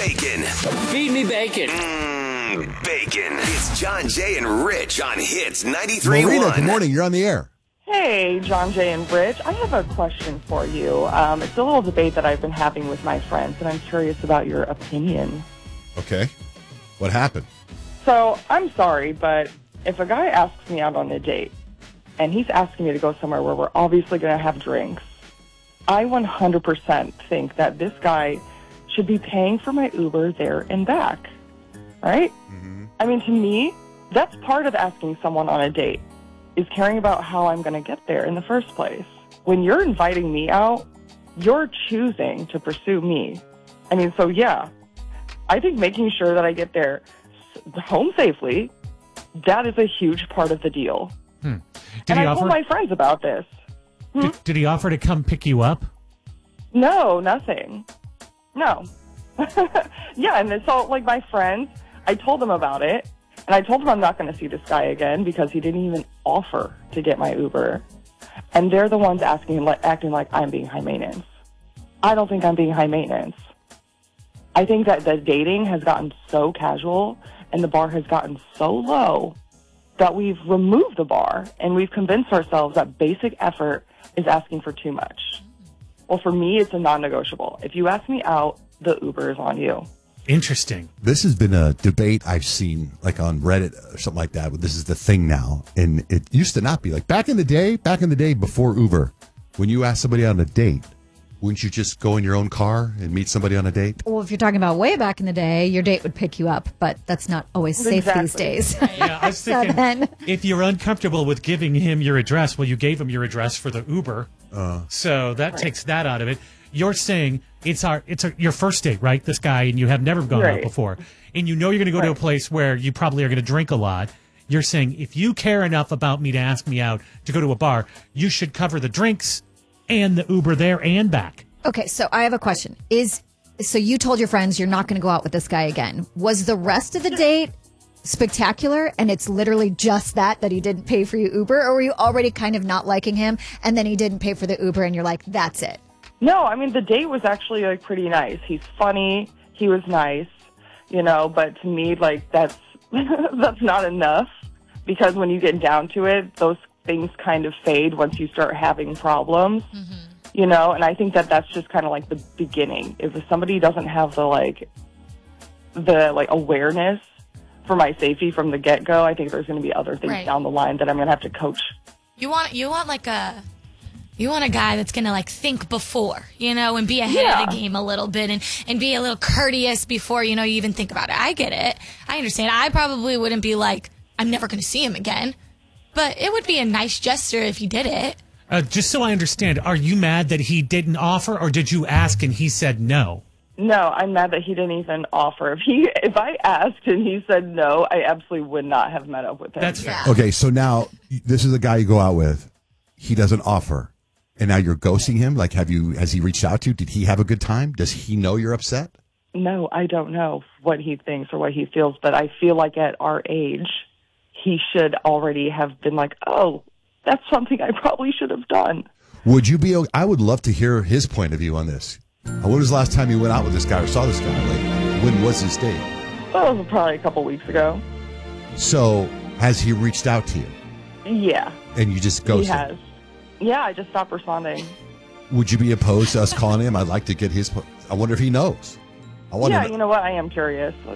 bacon. Feed me bacon. Bacon. It's John, Jay, and Rich on Hits 93.1. Marina, good morning. You're on the air. Hey, John, Jay, and Rich. I have a question for you. It's a little debate that I've been having with my friends, and I'm curious about your opinion. Okay. What happened? So, I'm sorry, but if a guy asks me out on a date, and he's asking me to go somewhere where we're obviously going to have drinks, I 100% think that this guy should be paying for my Uber there and back. Right? Mm-hmm. I mean, to me, that's part of asking someone on a date, is caring about how I'm going to get there in the first place. When you're inviting me out, you're choosing to pursue me. I mean, so yeah, I think making sure that I get there home safely, that is a huge part of the deal. Did and he I offer, told my friends about this. did he offer to come pick you up? No, nothing. No. Yeah, and so, like, my friends, I told them about it, and I told them I'm not going to see this guy again because he didn't even offer to get my Uber. And they're the ones acting like I'm being high maintenance. I don't think I'm being high maintenance. I think that the dating has gotten so casual and the bar has gotten so low that we've removed the bar and we've convinced ourselves that basic effort is asking for too much. Well, for me, it's a non-negotiable. If you ask me out, the Uber is on you. Interesting. This has been a debate I've seen, like on Reddit or something like that. This is the thing now, and it used to not be like back in the day before Uber. When you asked somebody on a date, wouldn't you just go in your own car and meet somebody on a date? Well, if you're talking about way back in the day, your date would pick you up, but that's not always safe these days. Yeah, I was thinking, then, if you're uncomfortable with giving him your address, well, you gave him your address for the Uber, so that takes that out of it. You're saying it's your first date, right? This guy, and you have never gone out before, and you know you're going to go to a place where you probably are going to drink a lot. You're saying if you care enough about me to ask me out to go to a bar, you should cover the drinks and the Uber there and back. okay, so I have a question. So you told your friends you're not going to go out with this guy again. Was the rest of the date spectacular, and it's literally just that he didn't pay for your Uber, or were you already kind of not liking him, and then he didn't pay for the Uber, and you're like, that's it? No, I mean, the date was actually, like, pretty nice. He's funny. He was nice, but to me, like, that's that's not enough, because when you get down to it, those things kind of fade once you start having problems, and I think that that's just kind of like the beginning. If somebody doesn't have the awareness for my safety from the get-go, I think there's going to be other things down the line that I'm going to have to coach. You want a guy that's going to, like, think before, and be ahead of the game a little bit and be a little courteous before, you even think about it. I get it. I understand. I probably wouldn't be like, I'm never going to see him again. But it would be a nice gesture if he did it. Just so I understand, are you mad that he didn't offer, or did you ask and he said no? No, I'm mad that he didn't even offer. If I asked and he said no, I absolutely would not have met up with him. That's fair. Okay, so now this is the guy you go out with. He doesn't offer. And now you're ghosting him? Like, has he reached out to you? Did he have a good time? Does he know you're upset? No, I don't know what he thinks or what he feels, but I feel like at our age, he should already have been like, oh, that's something I probably should have done. Would you be? I would love to hear his point of view on this. When was the last time you went out with this guy or saw this guy? Like, when was his date? Well, it was probably a couple weeks ago. So, has he reached out to you? Yeah. And you just ghosted? He has. Yeah, I just stopped responding. Would you be opposed to us calling him? I'd like to get his. I wonder if he knows. Yeah, you know what? I am curious.